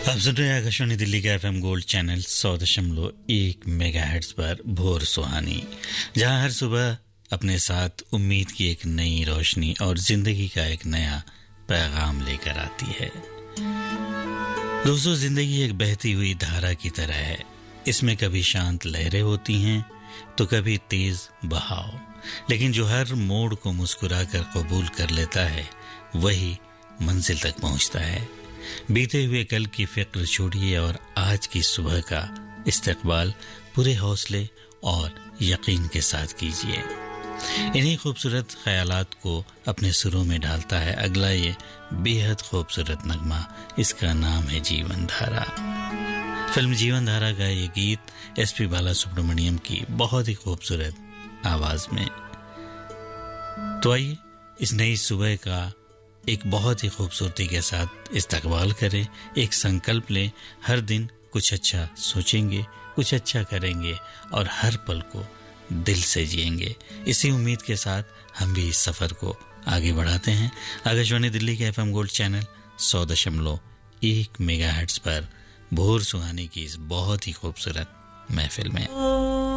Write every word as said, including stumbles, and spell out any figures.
आप सुन रहे हैं आकाशवाणी दिल्ली का एफएम गोल्ड चैनल सौ दशमलव एक मेगाहर्ट्ज पर भोर सुहानी, जहां हर सुबह अपने साथ उम्मीद की एक नई रोशनी और जिंदगी का एक नया पैगाम लेकर आती है। दोस्तों, जिंदगी एक बहती हुई धारा की तरह है। इसमें कभी शांत लहरें होती हैं तो कभी तेज बहाव, लेकिन जो हर मोड़ को मुस्कुराकर कबूल कर लेता है वही मंजिल तक पहुंचता है। बीते हुए कल की फिक्र छोड़िए और आज की सुबह का इस्तकबाल पूरे हौसले और यकीन के साथ कीजिए। इन्हीं खूबसूरत ख्यालात को अपने सुरों में ढालता है अगला ये बेहद खूबसूरत नगमा। इसका नाम है जीवन धारा। फिल्म जीवन धारा का ये गीत एस पी बाला सुब्रमण्यम की बहुत ही खूबसूरत आवाज में। तो आइए इस नई सुबह का एक बहुत ही खूबसूरती के साथ इस्तकबाल करें। एक संकल्प लें, हर दिन कुछ अच्छा सोचेंगे, कुछ अच्छा करेंगे और हर पल को दिल से जिएंगे। इसी उम्मीद के साथ हम भी इस सफर को आगे बढ़ाते हैं। आकाशवाणी दिल्ली के एफएम गोल्ड चैनल सौ दशमलव एक मेगाहर्ट्ज पर भोर सुहानी की इस बहुत ही खूबसूरत महफिल में।